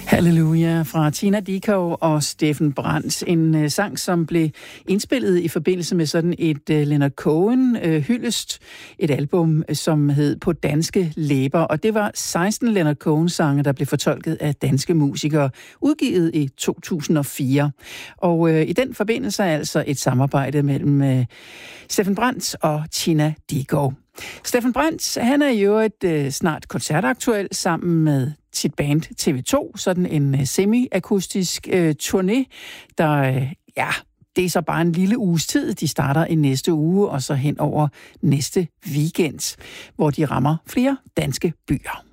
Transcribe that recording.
Halleluja fra Tina Dickow og Steffen Brandt. En sang, som blev indspillet i forbindelse med sådan et Leonard Cohen hyldest. Et album, som hed På danske læber. Og det var 16 Leonard Cohen-sange, der blev fortolket af danske musikere, udgivet i 2004. Og i den forbindelse er altså et samarbejde mellem Steffen Brandt og Tina Dickow. Steffen Brandt, han er jo snart koncertaktuel sammen med sit band TV2, sådan en semi-akustisk turné, der, det er så bare en lille uges tid. De starter i næste uge, og så hen over næste weekend, hvor de rammer flere danske byer.